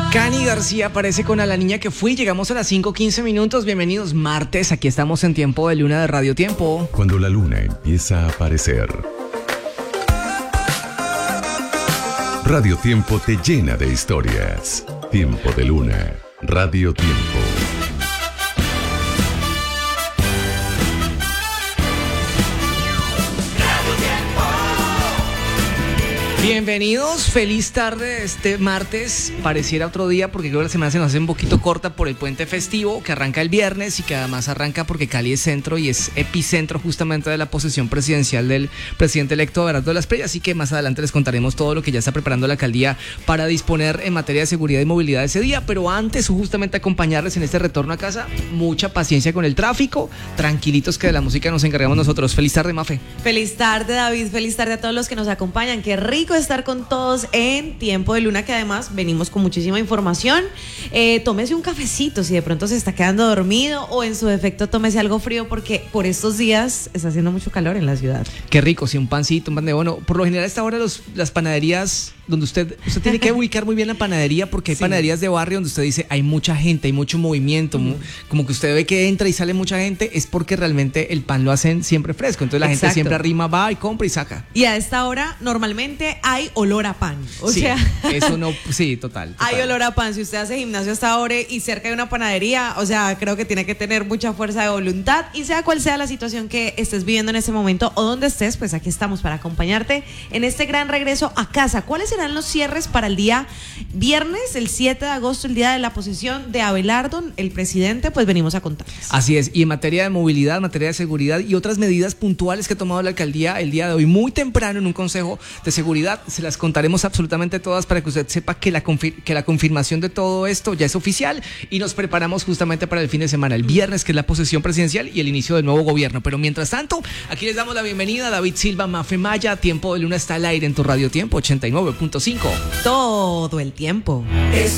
Cani García aparece con A la niña que fui. Llegamos a las 5:15 minutos. Bienvenidos martes. Aquí estamos en Tiempo de Luna de Radio Tiempo. Cuando la luna empieza a aparecer, Radio Tiempo te llena de historias. Tiempo de Luna. Radio Tiempo. Bienvenidos, feliz tarde este martes. Pareciera otro día porque creo que la semana se nos hace un poquito corta por el puente festivo que arranca el viernes y que además arranca porque Cali es centro y es epicentro justamente de la posesión presidencial del presidente electo Abelardo Lasprilla. Así que más adelante les contaremos todo lo que ya está preparando la alcaldía para disponer en materia de seguridad y movilidad ese día. Pero antes, justamente acompañarles en este retorno a casa, mucha paciencia con el tráfico, tranquilitos que de la música nos encargamos nosotros. Feliz tarde, Mafe. Feliz tarde, David, feliz tarde a todos los que nos acompañan. Qué rico estar con todos en Tiempo de Luna, que además venimos con muchísima información. Tómese un cafecito si de pronto se está quedando dormido, o en su defecto tómese algo frío porque por estos días está haciendo mucho calor en la ciudad. Qué rico, sí, un pancito, un pan de bono. Por lo general a esta hora las panaderías donde usted tiene que ubicar muy bien la panadería, porque hay panaderías de barrio donde usted dice hay mucha gente, hay mucho movimiento, como que usted ve que entra y sale mucha gente, es porque realmente el pan lo hacen siempre fresco, entonces la gente siempre arrima, va y compra y saca. Y a esta hora normalmente hay olor a pan, o sea, eso no, sí, total. Hay olor a pan. Si usted hace gimnasio hasta ahora y cerca de una panadería, o sea, creo que tiene que tener mucha fuerza de voluntad, y sea cual sea la situación que estés viviendo en ese momento o donde estés, pues aquí estamos para acompañarte en este gran regreso a casa. ¿Cuáles serán los cierres para el día viernes, el 7 de agosto, el día de la posesión de Abelardo, el presidente? Pues venimos a contarles. Así es, y en materia de movilidad, en materia de seguridad y otras medidas puntuales que ha tomado la alcaldía el día de hoy, muy temprano en un consejo de seguridad, se las contaremos absolutamente todas para que usted sepa que la confirmación de todo esto ya es oficial, y nos preparamos justamente para el fin de semana, el viernes, que es la posesión presidencial y el inicio del nuevo gobierno. Pero mientras tanto, aquí les damos la bienvenida a David Silva, Mafe Maya. Tiempo de Luna está al aire en tu Radio Tiempo 89.5. Todo el tiempo.